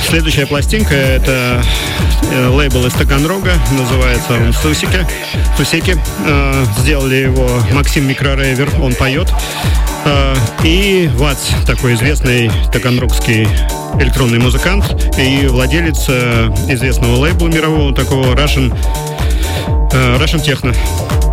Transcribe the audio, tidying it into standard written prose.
Следующая пластинка — это лейбл из Таганрога, называется он Тусеки. Сделали его Максим Микрорейвер, он поет. И Вац, такой известный таганрогский электронный музыкант и владелец известного лейбла мирового, такого Russian Techno.